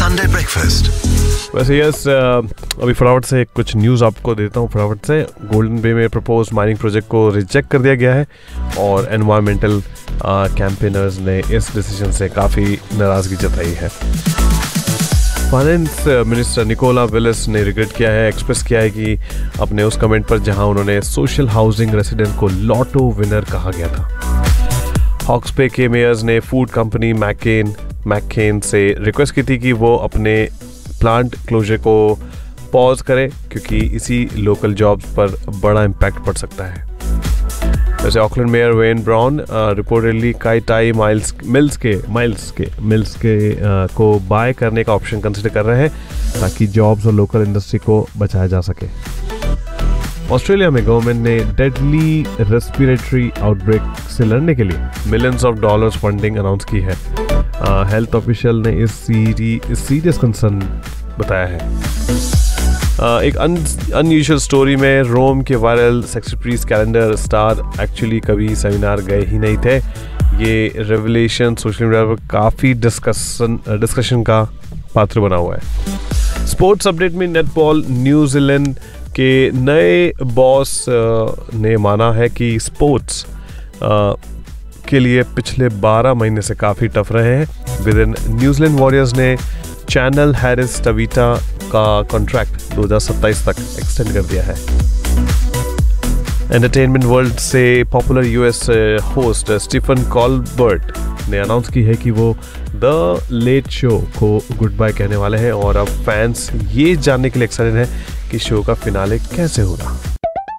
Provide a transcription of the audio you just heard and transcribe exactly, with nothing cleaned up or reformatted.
Sunday breakfast. वैसे yes अभी फटाफट से कुछ न्यूज़ आपको देता हूँ फटाफट से। गोल्डन बे में प्रपोज माइनिंग प्रोजेक्ट को रिजेक्ट कर दिया गया है और एनवायरमेंटल कैंपेनर्स ने इस डिसीजन से काफ़ी नाराज़गी जताई है। फाइनेंस मिनिस्टर निकोला विलिस ने रिग्रेट किया है, एक्सप्रेस किया है कि अपने उस कमेंट पर जहां उन्होंने सोशल हाउसिंग रेसिडेंट को लॉटो विनर कहा गया था। हॉक्स पे के मेयर्स ने फूड कंपनी मैकेन मैकेन से रिक्वेस्ट की थी कि वो अपने प्लांट क्लोजर को पॉज करे क्योंकि इसी लोकल जॉब्स पर बड़ा इम्पैक्ट पड़ सकता है। वैसे Auckland mayor when brown reportedly काई टाई माइल्स मिल्स के माइल्स के मिल्स के uh, को बाय करने का ऑप्शन कंसिडर कर रहे हैं ताकि जॉब्स और लोकल इंडस्ट्री को बचाया जा सके। ऑस्ट्रेलिया में गवर्नमेंट ने डेडली रेस्पिरेटरी आउटब्रेक से लड़ने के लिए millions of dollars funding announce की है। हेल्थ ऑफिशियल ने इस सीरियस कंसर्न बताया है। uh, एक अनयूजुअल स्टोरी में रोम के वायरल सेक्सप्रीस कैलेंडर स्टार एक्चुअली कभी सेमिनार गए ही नहीं थे। ये रेवलेशन सोशल मीडिया पर काफ़ी डिस्कशन डिस्कशन का पात्र बना हुआ है। स्पोर्ट्स अपडेट में नेटबॉल न्यूजीलैंड के नए बॉस ने माना है कि स्पोर्ट्स के लिए पिछले बारह महीने से काफ़ी टफ रहे हैं। विद इन न्यूजीलैंड वॉरियर्स ने चैनल हैरिस टवीटा का कॉन्ट्रैक्ट दो हज़ार सत्ताईस तक एक्सटेंड कर दिया है। एंटरटेनमेंट वर्ल्ड से popular US host Stephen Colbert ने अनाउंस की है कि वो द लेट शो को गुड बाय कहने वाले हैं और अब फैंस ये जानने के लिए एक्साइटेड हैं कि शो का फिनाले कैसे होगा।